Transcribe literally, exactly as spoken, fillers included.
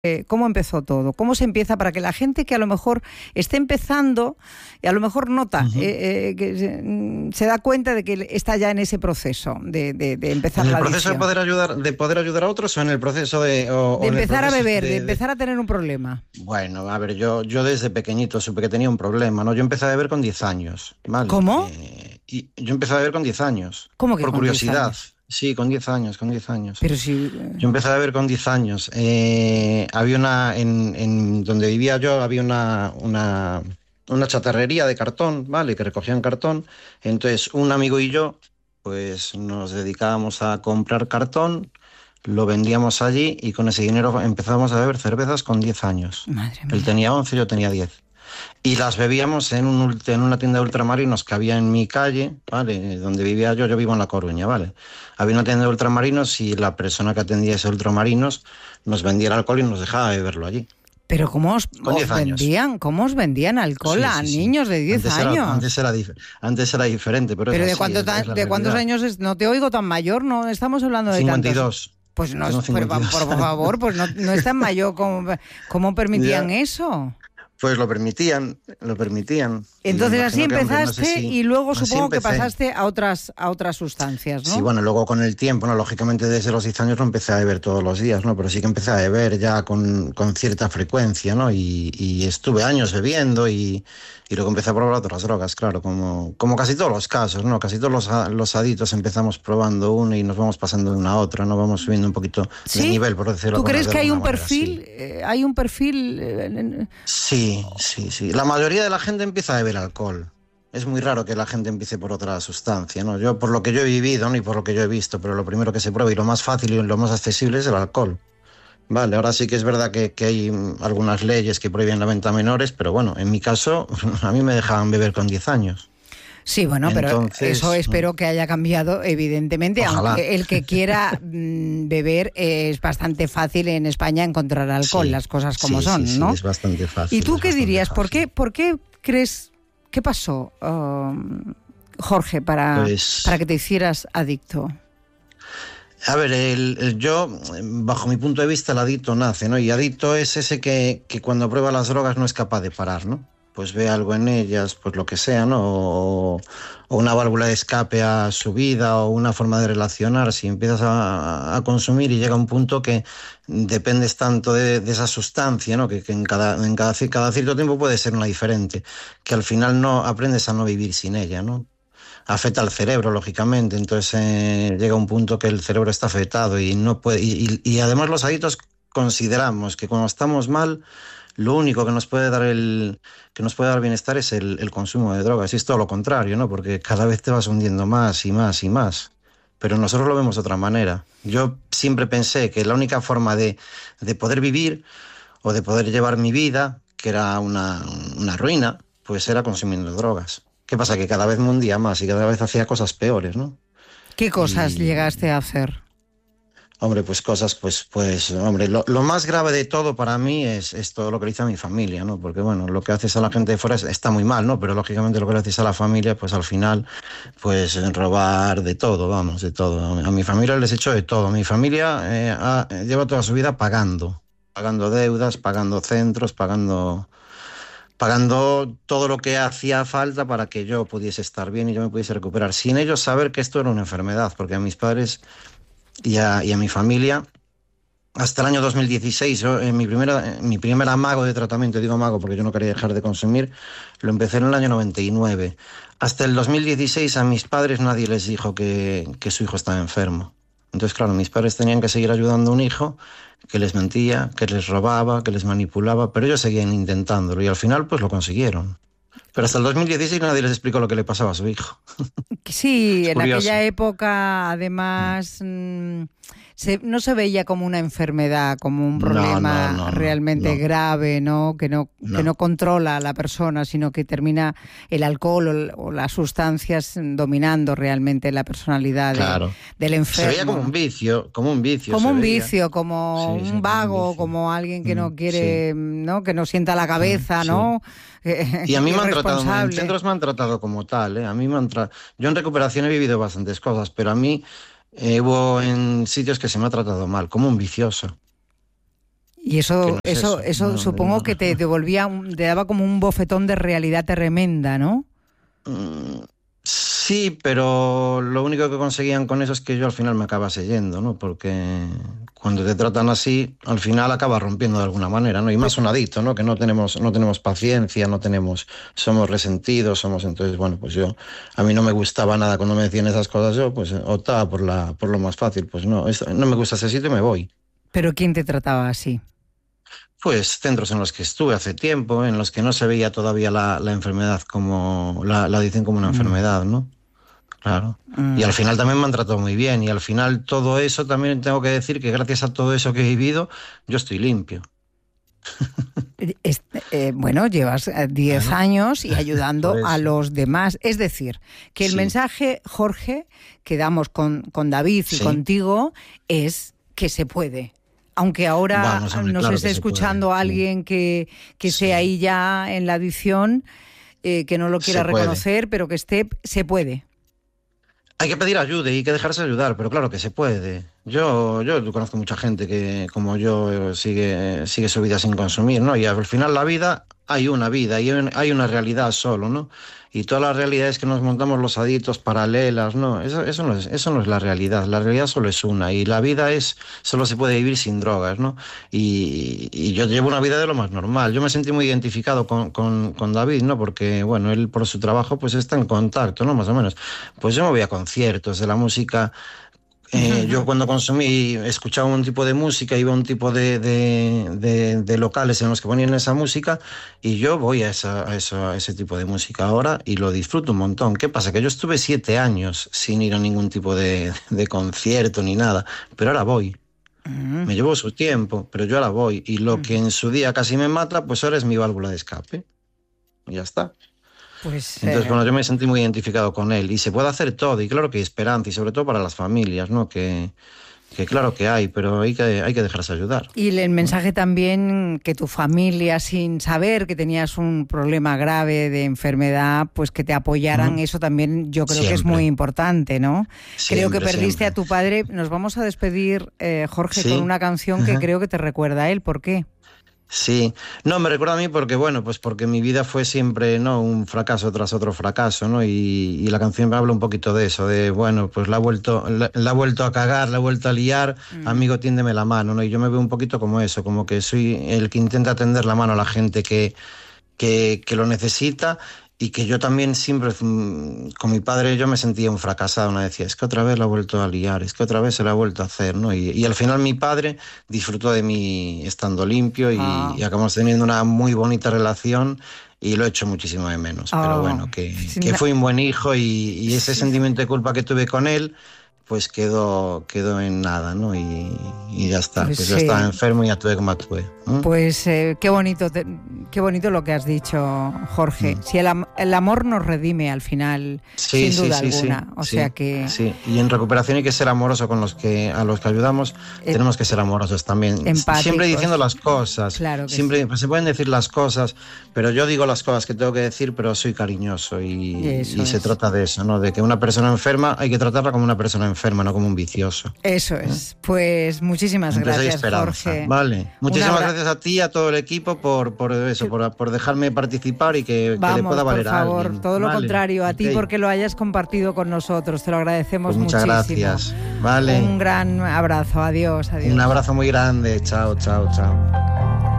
Eh, ¿Cómo empezó todo? ¿Cómo se empieza para que la gente que a lo mejor esté empezando y a lo mejor nota, uh-huh. eh, eh, que se, se da cuenta de que está ya en ese proceso de, de, de empezar la adicción? ¿En el proceso de poder ayudar, de poder ayudar a otros o en el proceso de... O, de empezar a beber, de, de, de empezar a tener un problema. Bueno, a ver, yo, yo desde pequeñito supe que tenía un problema, ¿no? Yo empecé a beber con diez años, ¿vale? ¿Cómo? Eh, y yo empecé a beber con diez años. ¿Cómo que por con curiosidad. diez años? Sí, con diez años, con diez años. Pero si... Yo empecé a beber con diez años. Eh, había una... En, en donde vivía yo había una, una, una chatarrería de cartón, ¿vale? Que recogían cartón. Entonces, un amigo y yo, pues nos dedicábamos a comprar cartón, lo vendíamos allí y con ese dinero empezábamos a beber cervezas con diez años. Madre mía. Él tenía once, yo tenía diez. Y las bebíamos en, un, en una tienda de ultramarinos que había en mi calle, ¿vale? Donde vivía yo, yo vivo en La Coruña, ¿vale? Había una tienda de ultramarinos y la persona que atendía ese ultramarinos nos vendía el alcohol y nos dejaba beberlo allí. ¿Pero cómo os, os vendían? ¿Cómo os vendían alcohol sí, a sí, niños sí. de diez antes años? Era, antes, era dif- antes era diferente, pero, ¿Pero es de, así, cuánto es, ta- es de cuántos años es? No te oigo tan mayor, no estamos hablando de cincuenta y dos. Tantos. Pues no, es, cincuenta y dos. Por, por favor, pues no, no es tan mayor. ¿Cómo, cómo permitían ya. eso? Pues lo permitían, lo permitían. Entonces así empezaste no sé si... y luego supongo que pasaste a otras a otras sustancias, ¿no? Sí, bueno, luego con el tiempo, ¿no? Lógicamente desde los diez años no empecé a beber todos los días, ¿no? Pero sí que empecé a beber ya con, con cierta frecuencia, ¿no? Y, y estuve años bebiendo y, y luego empecé a probar otras drogas, claro, como, como casi todos los casos, ¿no? Casi todos los, los adictos empezamos probando una y nos vamos pasando de una a otra, ¿no? Vamos subiendo un poquito ¿Sí? de nivel, por decirlo ¿Tú crees que hay un manera, perfil? Sí. Eh, ¿Hay un perfil? Eh, sí, sí, sí. La mayoría de la gente empieza a beber alcohol. Es muy raro que la gente empiece por otra sustancia, ¿no? Yo, por lo que yo he vivido, ¿no? Y por lo que yo he visto, pero lo primero que se prueba y lo más fácil y lo más accesible es el alcohol. Vale, ahora sí que es verdad que, que hay algunas leyes que prohíben la venta a menores, pero bueno, en mi caso, a mí me dejaban beber con diez años. Sí, bueno, Entonces, pero eso espero que haya cambiado, evidentemente, ojalá. Aunque el que quiera mm, beber eh, es bastante fácil en España encontrar alcohol, sí, las cosas como sí, son, sí, ¿no? Sí, es bastante fácil. ¿Y tú qué dirías? Fácil. ¿Por qué, por qué crees, qué pasó, uh, Jorge, para, pues, para que te hicieras adicto? A ver, el, el, yo, bajo mi punto de vista, el adicto nace, ¿no? Y adicto es ese que, que cuando prueba las drogas no es capaz de parar, ¿no? Pues ve algo en ellas, pues lo que sea, ¿no? O, o una válvula de escape a su vida o una forma de relacionar. Si empiezas a, a consumir y llega un punto que dependes tanto de, de esa sustancia, ¿no? Que, que en, cada, en cada, cada cierto tiempo puede ser una diferente, que al final no aprendes a no vivir sin ella, ¿no? Afecta al cerebro, lógicamente, entonces eh, llega un punto que el cerebro está afectado y no puede y, y, y además los adictos consideramos que cuando estamos mal lo único que nos puede dar el que nos puede dar bienestar es el, el consumo de drogas, y es todo lo contrario, ¿no? Porque cada vez te vas hundiendo más y más y más, pero nosotros lo vemos de otra manera. Yo siempre pensé que la única forma de, de poder vivir o de poder llevar mi vida, que era una, una ruina, pues era consumiendo drogas. ¿Qué pasa? Que cada vez me hundía más y cada vez hacía cosas peores, ¿no? ¿Qué cosas y... llegaste a hacer? Hombre, pues cosas, pues, pues, hombre, lo, lo más grave de todo para mí es, es todo lo que le hice a mi familia, ¿no? Porque, bueno, lo que haces a la gente de fuera es, está muy mal, ¿no? Pero, lógicamente, lo que le haces a la familia, pues, al final, pues, robar de todo, vamos, de todo. A mi familia les he hecho de todo. Mi familia eh, ha, lleva toda su vida pagando, pagando deudas, pagando centros, pagando... pagando todo lo que hacía falta para que yo pudiese estar bien y yo me pudiese recuperar, sin ellos saber que esto era una enfermedad, porque a mis padres y a, y a mi familia, hasta el año dos mil dieciséis, yo, en mi, primera, en mi primer amago de tratamiento, digo amago porque yo no quería dejar de consumir, lo empecé en el año noventa y nueve. Hasta el dos mil dieciséis a mis padres nadie les dijo que, que su hijo estaba enfermo. Entonces, claro, mis padres tenían que seguir ayudando a un hijo que les mentía, que les robaba, que les manipulaba, pero ellos seguían intentándolo y al final pues lo consiguieron. Pero hasta el dos mil dieciséis nadie les explicó lo que le pasaba a su hijo. Sí, en aquella época además mm. se, no se veía como una enfermedad, como un problema no, no, no, realmente no. grave, ¿no? Que no, no que no controla a la persona, sino que termina el alcohol o, o las sustancias dominando realmente la personalidad claro. de, del enfermo. Se veía como un vicio, como un vicio. Como un veía. vicio, como sí, un sí, vago, un como alguien que no quiere, sí. ¿no? Que no sienta la cabeza, sí. ¿no? Y a mí me han tratado, en centros me han tratado como tal, ¿eh? A mí me han tra... Yo en recuperación he vivido bastantes cosas, pero a mí eh, hubo en sitios que se me ha tratado mal, como un vicioso. Y eso, no es eso, eso, eso no, supongo no, que te devolvía, te daba como un bofetón de realidad tremenda, ¿no? Mm, sí, pero lo único que conseguían con eso es que yo al final me acabase yendo, ¿no? Porque cuando te tratan así, al final acabas rompiendo de alguna manera, ¿no? Y más un adicto, ¿no? Que no tenemos, no tenemos paciencia, no tenemos, somos resentidos, somos, entonces, bueno, pues yo, a mí no me gustaba nada cuando me decían esas cosas, yo pues optaba por la, por lo más fácil, pues no, esto, no me gusta ese sitio y me voy. ¿Pero quién te trataba así? Pues centros en los que estuve hace tiempo, en los que no se veía todavía la, la enfermedad como, la, la dicen como una mm. enfermedad, ¿no? Claro. Mm. Y al final también me han tratado muy bien, y al final todo eso, también tengo que decir que gracias a todo eso que he vivido, yo estoy limpio. Este, eh, bueno, llevas diez bueno, años y ayudando a los demás. Es decir, que el sí. mensaje, Jorge, que damos con, con David y sí. contigo, es que se puede. Aunque ahora Vamos, hombre, nos claro esté escuchando puede, alguien sí. que, que sí. esté ahí ya en la adicción, eh, que no lo quiera reconocer, pero que esté, se puede. Hay que pedir ayuda y hay que dejarse ayudar, pero claro que se puede. Yo, yo conozco mucha gente que, como yo, sigue, sigue su vida sin consumir, ¿no? Y al final la vida, hay una vida, y hay una realidad solo, ¿no? Y todas las realidades que nos montamos los adictos paralelas, ¿no? Eso, eso no es, eso no es la realidad. La realidad solo es una, y la vida es, solo se puede vivir sin drogas, ¿no? Y, y yo llevo una vida de lo más normal. Yo me sentí muy identificado con, con, con David, ¿no? Porque, bueno, él por su trabajo pues está en contacto, ¿no? Más o menos. Pues yo me voy a conciertos de la música. Eh, yo cuando consumí, escuchaba un tipo de música, iba a un tipo de, de, de, de locales en los que ponían esa música, y yo voy a, esa, a, eso, a ese tipo de música ahora y lo disfruto un montón. ¿Qué pasa? Que yo estuve siete años sin ir a ningún tipo de, de concierto ni nada, pero ahora voy. Uh-huh. Me llevo su tiempo, pero yo ahora voy, y lo uh-huh. que en su día casi me mata, pues ahora es mi válvula de escape. Y ya está. Pues, Entonces, eh... bueno, yo me sentí muy identificado con él, y se puede hacer todo, y claro que hay esperanza, y sobre todo para las familias, ¿no? Que, que claro que hay, pero hay que, hay que dejarse ayudar. Y el mensaje también que tu familia, sin saber que tenías un problema grave de enfermedad, pues que te apoyaran, uh-huh. eso también yo creo siempre. que es muy importante, ¿no? Siempre, creo que perdiste siempre. a tu padre. Nos vamos a despedir, eh, Jorge, ¿sí? con una canción que uh-huh. creo que te recuerda a él. ¿Por qué? Sí, no, me recuerda a mí porque, bueno, pues porque mi vida fue siempre, ¿no? Un fracaso tras otro fracaso, ¿no? Y, y la canción me habla un poquito de eso, de, bueno, pues la ha vuelto, la, la ha vuelto a cagar, la ha vuelto a liar, mm. amigo, tiéndeme la mano, ¿no? Y yo me veo un poquito como eso, como que soy el que intenta tender la mano a la gente que, que, que lo necesita. Y que yo también siempre, con mi padre, yo me sentía un fracasado, me decía, es que otra vez la ha vuelto a liar, es que otra vez se la ha vuelto a hacer, ¿no? Y, y al final mi padre disfrutó de mí estando limpio, y, ah. y acabamos teniendo una muy bonita relación, y lo he hecho muchísimo de menos. Oh. Pero bueno, que, que fui un buen hijo, y, y ese sí. sentimiento de culpa que tuve con él, pues quedó, quedó en nada, ¿no? Y, y ya está, pues, pues sí. yo estaba enfermo y actué como actué. ¿eh? Pues eh, qué bonito, te, qué bonito lo que has dicho, Jorge. Mm. Si el, am- el amor nos redime al final, sí, sin duda sí, sí, alguna. Sí, o sí, sea que... Sí, y en recuperación hay que ser amoroso con los que, a los que ayudamos, eh, tenemos que ser amorosos también. Empáticos. Siempre diciendo las cosas. Claro que siempre sí. pues, se pueden decir las cosas, pero yo digo las cosas que tengo que decir, pero soy cariñoso, y, y se es. trata de eso, ¿no? De que una persona enferma hay que tratarla como una persona enferma, no como un vicioso. Eso es. Pues muchísimas Entonces gracias, Jorge. Vale. Muchísimas gracias a ti y a todo el equipo por, por eso, por, por dejarme participar y que, Vamos, que le pueda valer por favor, a alguien. Todo lo vale. contrario, a okay. ti porque lo hayas compartido con nosotros. Te lo agradecemos pues muchas muchísimo. Muchas gracias. Vale. Un gran abrazo. Adiós, adiós. Un abrazo muy grande. Chao, chao, chao.